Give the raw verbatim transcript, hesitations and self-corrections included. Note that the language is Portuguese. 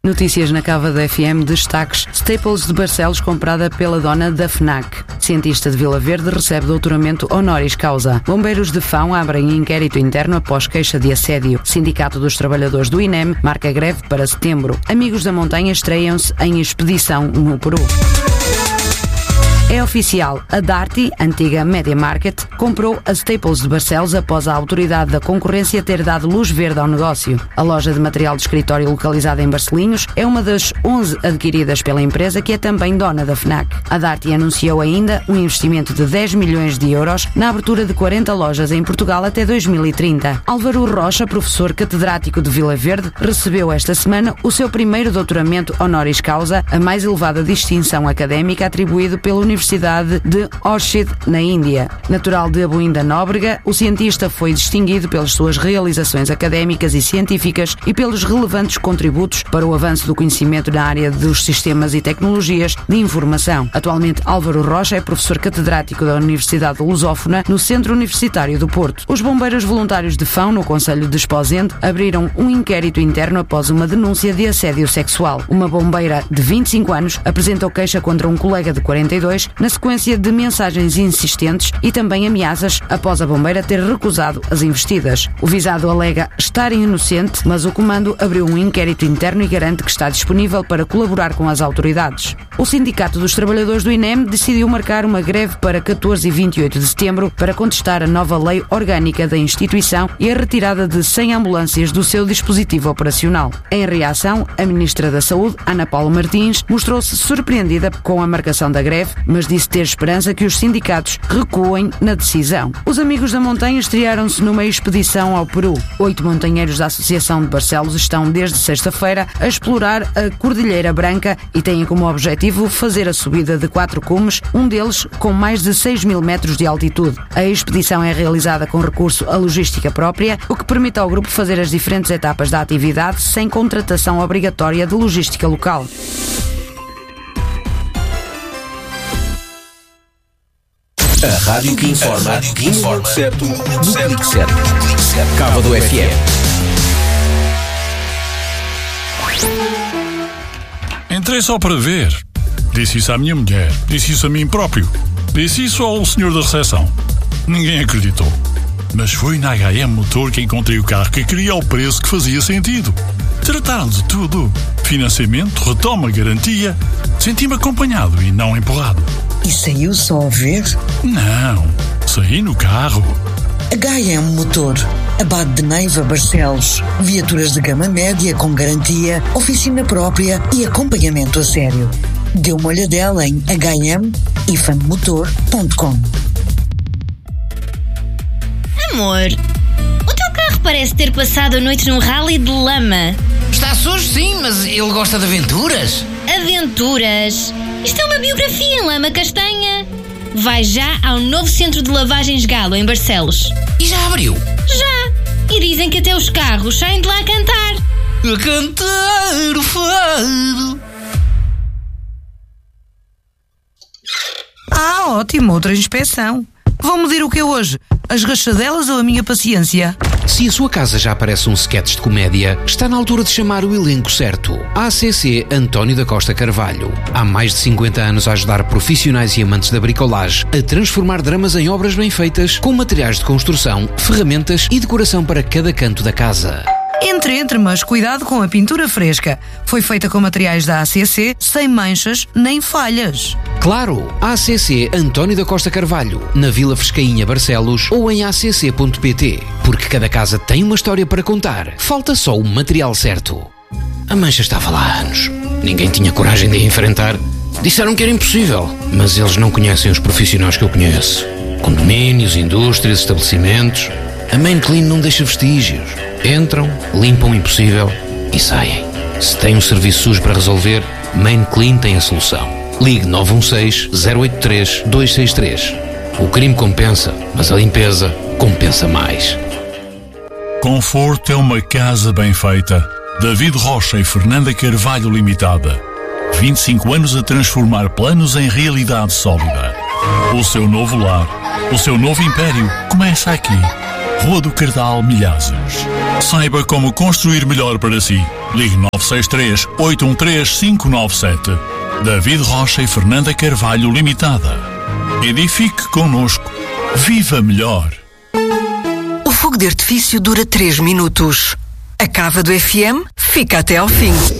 Notícias na Cava da F M, destaques. Staples de Barcelos comprada pela dona da FNAC. Cientista de Vila Verde recebe doutoramento honoris causa. Bombeiros de Fão abrem inquérito interno após queixa de assédio. Sindicato dos Trabalhadores do I N E M marca greve para setembro. Amigos da Montanha estreiam-se em expedição no Peru. É oficial, a Darty, antiga Media Market, comprou a Staples de Barcelos após a autoridade da concorrência ter dado luz verde ao negócio. A loja de material de escritório localizada em Barcelinhos é uma das onze adquiridas pela empresa, que é também dona da FNAC. A Darty anunciou ainda um investimento de dez milhões de euros na abertura de quarenta lojas em Portugal até dois mil e trinta. Álvaro Rocha, professor catedrático de Vila Verde, recebeu esta semana o seu primeiro doutoramento honoris causa, a mais elevada distinção académica atribuído pela Universidade Universidade de Orchid, na Índia. Natural de Abuinda Nóbrega, o cientista foi distinguido pelas suas realizações académicas e científicas e pelos relevantes contributos para o avanço do conhecimento na área dos sistemas e tecnologias de informação. Atualmente, Álvaro Rocha é professor catedrático da Universidade Lusófona no Centro Universitário do Porto. Os bombeiros voluntários de Fão, no concelho de Esposende, abriram um inquérito interno após uma denúncia de assédio sexual. Uma bombeira de vinte e cinco anos apresentou queixa contra um colega de quarenta e dois na sequência de mensagens insistentes e também ameaças após a bombeira ter recusado as investidas. O visado alega estar inocente, mas o comando abriu um inquérito interno e garante que está disponível para colaborar com as autoridades. O Sindicato dos Trabalhadores do I N E M decidiu marcar uma greve para catorze e vinte e oito de setembro para contestar a nova lei orgânica da instituição e a retirada de cem ambulâncias do seu dispositivo operacional. Em reação, a Ministra da Saúde, Ana Paula Martins, mostrou-se surpreendida com a marcação da greve, mas disse ter esperança que os sindicatos recuem na decisão. Os Amigos da Montanha estrearam-se numa expedição ao Peru. Oito montanheiros da Associação de Barcelos estão desde sexta-feira a explorar a Cordilheira Branca e têm como objetivo fazer a subida de quatro cumes, um deles com mais de seis mil metros de altitude. A expedição é realizada com recurso à logística própria, o que permite ao grupo fazer as diferentes etapas da atividade sem contratação obrigatória de logística local. A rádio que informa, a rádio que informa, certo, no clique certo. Cava do F M. Entrei só para ver. Disse isso à minha mulher. Disse isso a mim próprio. Disse isso ao senhor da recepção. Ninguém acreditou. Mas foi na H M Motor que encontrei o carro que queria ao preço que fazia sentido. Trataram de tudo. Financiamento, retoma, garantia. Senti-me acompanhado e não empurrado. E saiu só a ver? Não, saí no carro. H M Motor, Abade de Neiva, Barcelos. Viaturas de gama média com garantia, oficina própria e acompanhamento a sério. Dê uma olhadela em h m ifan motor ponto com. Amor, o teu carro parece ter passado a noite num rally de lama. Está sujo, sim, mas ele gosta de aventuras. Aventuras? Isto é uma biografia em lama castanha. Vai já ao novo centro de lavagens Galo, em Barcelos. E já abriu? Já. E dizem que até os carros saem de lá a cantar. A cantar o fado. Ah, ótimo, outra inspeção. Vão medir o que é hoje? As rachadelas ou a minha paciência? Se a sua casa já parece um sketch de comédia, está na altura de chamar o elenco certo. A A C C António da Costa Carvalho. Há mais de cinquenta anos a ajudar profissionais e amantes da bricolagem a transformar dramas em obras bem feitas, com materiais de construção, ferramentas e decoração para cada canto da casa. Entre, entre, mas cuidado com a pintura fresca. Foi feita com materiais da A C C, sem manchas nem falhas. Claro, A C C António da Costa Carvalho, na Vila Frescainha, Barcelos, ou em a c c ponto p t. Porque cada casa tem uma história para contar. Falta só o material certo. A mancha estava lá há anos. Ninguém tinha coragem de a enfrentar. Disseram que era impossível, mas eles não conhecem os profissionais que eu conheço. Condomínios, indústrias, estabelecimentos. A Main Clean não deixa vestígios. Entram, limpam o impossível e saem. Se tem um serviço sujo para resolver, Main Clean tem a solução. Ligue nove um seis, zero oito três, dois seis três. O crime compensa, mas a limpeza compensa mais. Conforto é uma casa bem feita. David Rocha e Fernanda Carvalho Limitada. vinte e cinco anos a transformar planos em realidade sólida. O seu novo lar, o seu novo império começa aqui. Rua do Cardal, Milhazes. Saiba como construir melhor para si. Ligue nove seis três, oito um três, cinco nove sete. David Rocha e Fernanda Carvalho Limitada. Edifique connosco. Viva melhor. O fogo de artifício dura três minutos. A cava do F M fica até ao fim.